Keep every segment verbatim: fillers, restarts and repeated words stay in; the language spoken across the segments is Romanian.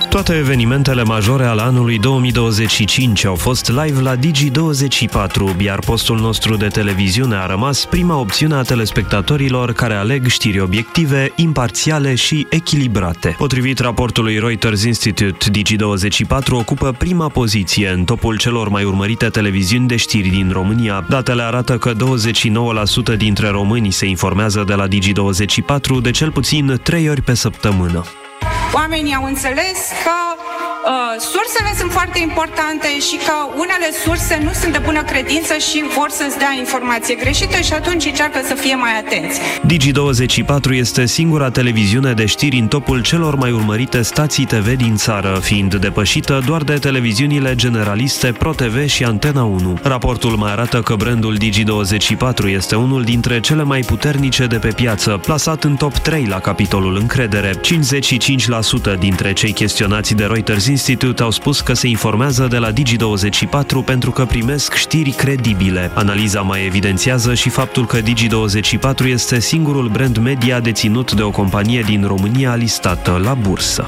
Toate evenimentele majore ale anului două mii douăzeci și cinci au fost live la Digi douăzeci și patru, iar postul nostru de televiziune a rămas prima opțiune a telespectatorilor care aleg știri obiective, imparțiale și echilibrate. Potrivit raportului Reuters Institute, Digi douăzeci și patru ocupă prima poziție în topul celor mai urmărite televiziuni de știri din România. Datele arată că douăzeci și nouă la sută dintre români se informează de la Digi douăzeci și patru de cel puțin trei ori pe săptămână. Oamenii au înțeles că uh, sursele sunt foarte importante și că unele surse nu sunt de bună credință și vor să-ți dea informație greșită și atunci încearcă să fie mai atenți. Digi douăzeci și patru este singura televiziune de știri în topul celor mai urmărite stații T V din țară, fiind depășită doar de televiziunile generaliste ProTV și Antena unu. Raportul mai arată că brandul Digi douăzeci și patru este unul dintre cele mai puternice de pe piață, plasat în top trei la capitolul încredere. cincizeci și cinci la sută dintre cei chestionați de Reuters Institute au spus că se informează de la Digi douăzeci și patru pentru că primesc știri credibile. Analiza mai evidențiază și faptul că Digi douăzeci și patru este singurul brand media deținut de o companie din România listată la bursă.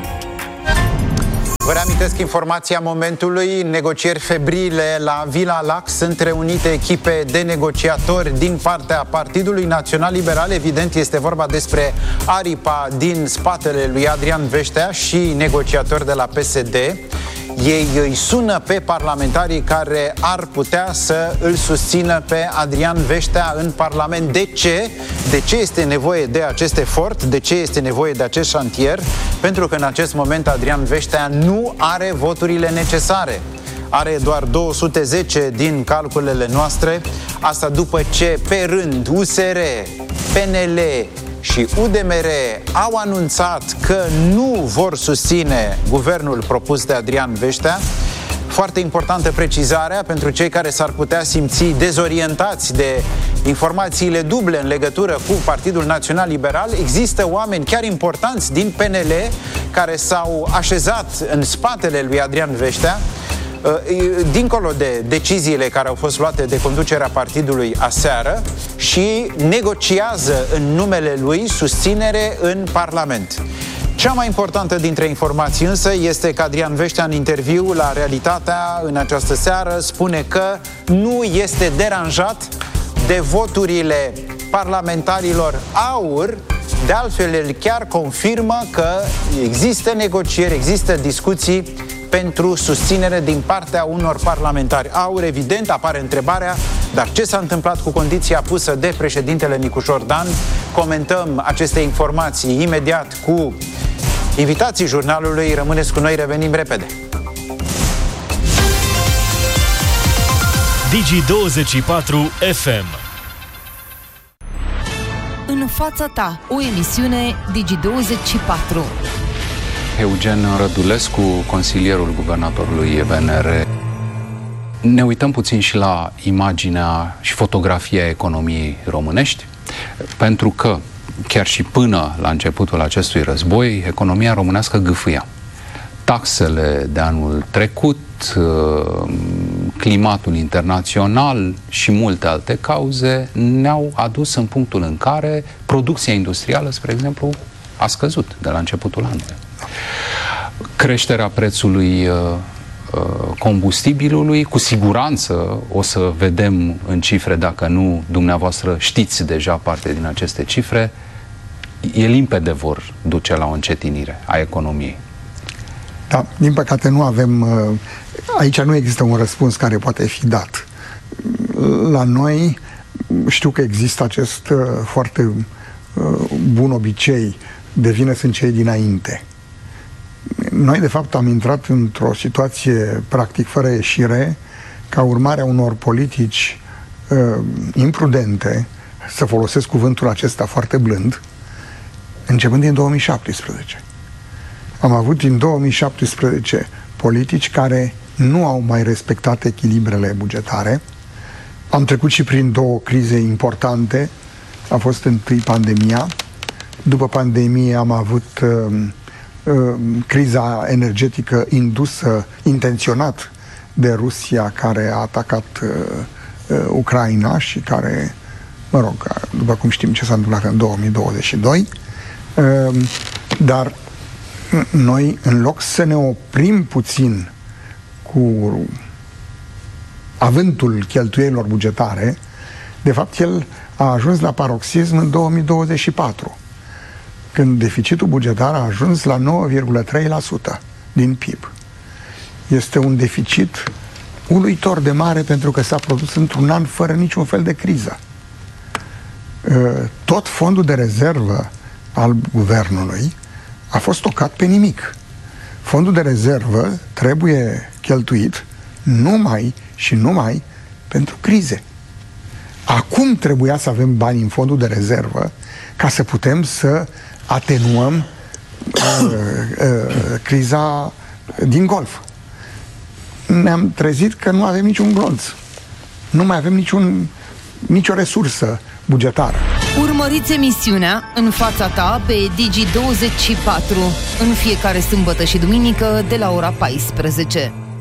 Vă reamintesc informația momentului. Negocieri febrile la Villa Lax. Sunt reunite echipe de negociatori din partea Partidului Național Liberal. Evident, este vorba despre aripa din spatele lui Adrian Veștea și negociatori de la P S D. Ei îi sună pe parlamentarii care ar putea să îl susțină pe Adrian Veștea în Parlament. De ce? De ce este nevoie de acest efort? De ce este nevoie de acest șantier? Pentru că în acest moment Adrian Veștea nu are voturile necesare. Are doar două sute zece din calculele noastre. Asta după ce pe rând U S R, P N L și U D M R au anunțat că nu vor susține guvernul propus de Adrian Veștea. Foarte importantă precizarea pentru cei care s-ar putea simți dezorientați de informațiile duble în legătură cu Partidul Național Liberal. Există oameni chiar importanți din P N L care s-au așezat în spatele lui Adrian Veștea, dincolo de deciziile care au fost luate de conducerea partidului aseară, și negociază în numele lui susținere în Parlament. Cea mai importantă dintre informații însă este că Adrian Veștea, în interviu la Realitatea în această seară, spune că nu este deranjat de voturile parlamentarilor AUR. De altfel, el chiar confirmă că există negocieri, există discuții pentru susținere din partea unor parlamentari AUR. Evident, apare întrebarea, dar ce s-a întâmplat cu condiția pusă de președintele Nicușor Dan? Comentăm aceste informații imediat cu invitații jurnalului. Rămâneți cu noi, revenim repede. Digi douăzeci și patru F M. În fața ta, o emisiune Digi douăzeci și patru. Eugen Rădulescu, consilierul guvernatorului V N R. Ne uităm puțin și la imaginea și fotografia economiei românești, pentru că chiar și până la începutul acestui război, economia românească gâfâia. Taxele de anul trecut, climatul internațional și multe alte cauze ne-au adus în punctul în care producția industrială, spre exemplu, a scăzut de la începutul anului. Creșterea prețului combustibilului, cu siguranță o să vedem în cifre, dacă nu dumneavoastră știți deja parte din aceste cifre, e limpede vor duce la o încetinire a economiei. Da, din păcate nu avem, aici nu există un răspuns care poate fi dat. La noi știu că există acest foarte bun obicei de vină sunt cei dinainte. Noi, de fapt, am intrat într-o situație practic fără ieșire ca urmare a unor politici uh, imprudente, să folosesc cuvântul acesta foarte blând, începând din două mii șaptesprezece. Am avut din două mii șaptesprezece politici care nu au mai respectat echilibrele bugetare. Am trecut și prin două crize importante. A fost întâi pandemia. După pandemie am avut uh, uh, criza energetică indusă intenționat de Rusia, care a atacat uh, uh, Ucraina și care, mă rog, după cum știm ce s-a întâmplat în două mii douăzeci și doi. Uh, dar noi, în loc să ne oprim puțin cu avântul cheltuielilor bugetare, de fapt el a ajuns la paroxism în două mii douăzeci și patru, când deficitul bugetar a ajuns la nouă virgulă trei la sută din P I B. Este un deficit uluitor de mare pentru că s-a produs într-un an fără niciun fel de criză. Tot fondul de rezervă al guvernului a fost tocat pe nimic. Fondul de rezervă trebuie cheltuit numai și numai pentru crize. Acum trebuia să avem bani în fondul de rezervă ca să putem să atenuăm uh, uh, criza din Golf. Ne-am trezit că nu avem niciun glonț. Nu mai avem niciun, nicio resursă bugetară. Urmăriți emisiunea În fața ta pe Digi douăzeci și patru în fiecare sâmbătă și duminică de la ora paisprezece.